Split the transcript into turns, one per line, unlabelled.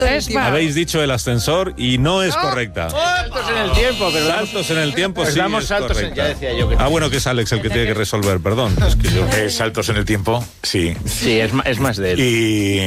Habéis dicho el ascensor y no es correcta.
Saltos en el tiempo, pero
Saltos en el tiempo,
pues
sí
damos
es
saltos en,
correcta.
ya decía yo que
Bueno, que es Alex el que tiene que resolver, perdón. Es que yo...
Saltos en el tiempo, sí.
sí, es más de él.
Y